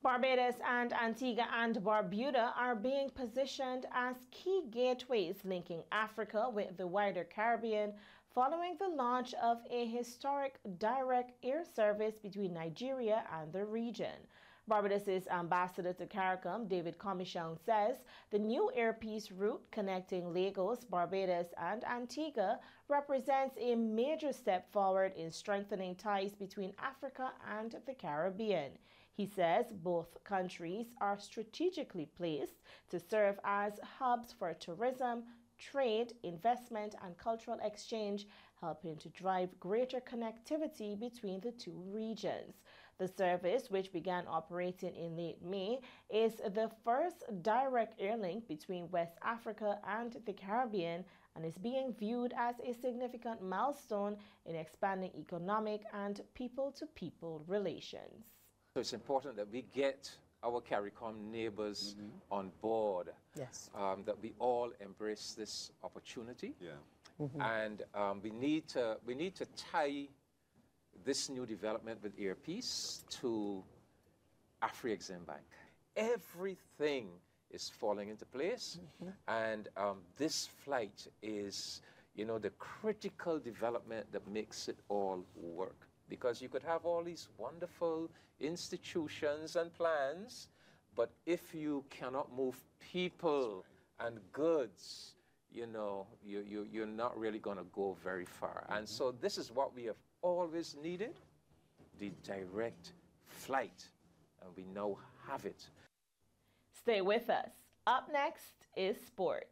Barbados and Antigua and Barbuda are being positioned as key gateways linking Africa with the wider Caribbean following the launch of a historic direct air service between Nigeria and the region. Barbados' ambassador to CARICOM, David Comichon, says the new Airpeace route connecting Lagos, Barbados, and Antigua represents a major step forward in strengthening ties between Africa and the Caribbean. He says both countries are strategically placed to serve as hubs for tourism, trade, investment, and cultural exchange, helping to drive greater connectivity between the two regions. The service, which began operating in late May, is the first direct air link between West Africa and the Caribbean and is being viewed as a significant milestone in expanding economic and people-to-people relations. So it's important that we get our CARICOM neighbors on board. Yes. That we all embrace this opportunity. Yeah. And we need to tie this new development with Airpeace to Afreximbank. Everything is falling into place, and this flight is, the critical development that makes it all work. Because you could have all these wonderful institutions and plans, but if you cannot move people and goods, you're not really going to go very far. And so this is what we have always needed, the direct flight, and we now have it. Stay with us. Up next is sports.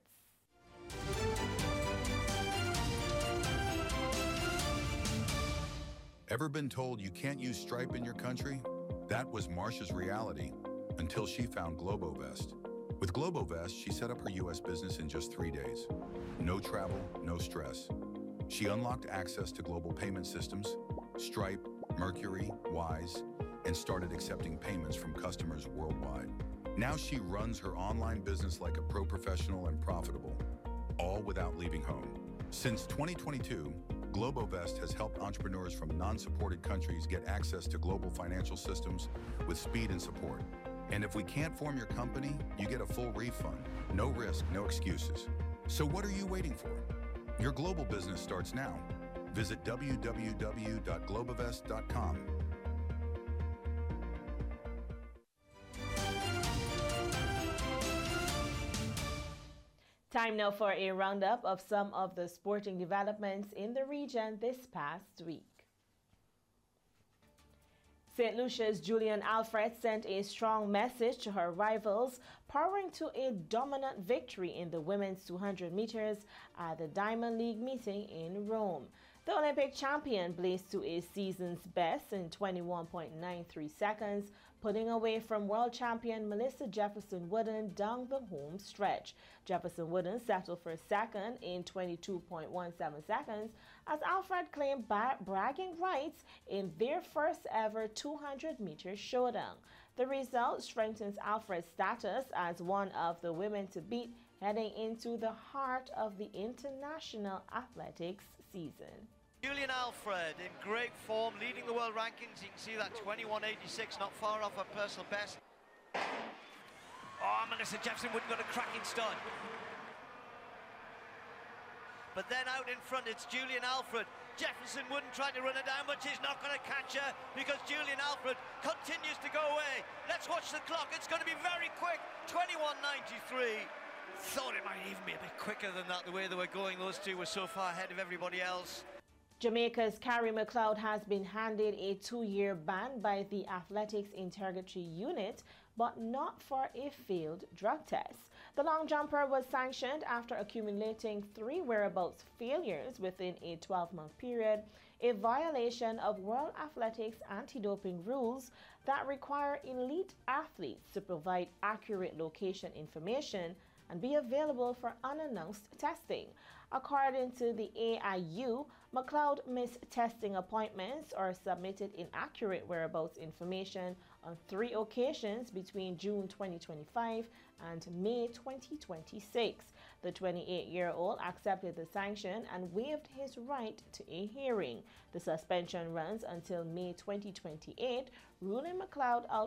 Ever been told you can't use Stripe in your country? That was Marsha's reality until she found Globovest. With Globovest, she set up her U.S. business in just 3 days. No travel, no stress. She unlocked access to global payment systems, Stripe, Mercury, Wise, and started accepting payments from customers worldwide. Now she runs her online business like a pro professional and profitable, all without leaving home. Since 2022, Globovest has helped entrepreneurs from non-supported countries get access to global financial systems with speed and support. And if we can't form your company, you get a full refund. No risk, no excuses. So what are you waiting for? Your global business starts now. Visit www.globovest.com. Time now for a roundup of some of the sporting developments in the region this past week. St. Lucia's Julian Alfred sent a strong message to her rivals, powering to a dominant victory in the women's 200 meters at the Diamond League meeting in Rome. The Olympic champion blazed to a season's best in 21.93 seconds, putting away from world champion Melissa Jefferson Wooden down the home stretch. Jefferson Wooden settled for second in 22.17 seconds as Alfred claimed bragging rights in their first ever 200-meter showdown. The result strengthens Alfred's status as one of the women to beat heading into the heart of the international athletics season. Julian Alfred in great form, leading the world rankings. You can see that 21.86, not far off her personal best. Oh, Melissa Jefferson Wooden got a cracking start. But then out in front, it's Julian Alfred. Jefferson Wooden trying to run her down, but she's not going to catch her because Julian Alfred continues to go away. Let's watch the clock. It's going to be very quick. 21.93. Thought it might even be a bit quicker than that, the way they were going. Those two were so far ahead of everybody else. Jamaica's Carrie McLeod has been handed a 2-year ban by the Athletics Integrity Unit, but not for a failed drug test. The long jumper was sanctioned after accumulating 3 whereabouts failures within a 12-month period, a violation of World Athletics anti-doping rules that require elite athletes to provide accurate location information and be available for unannounced testing. According to the AIU, McLeod missed testing appointments or submitted inaccurate whereabouts information on 3 occasions between June 2025 and May 2026. The 28-year-old accepted the sanction and waived his right to a hearing. The suspension runs until May 2028, ruling McLeod out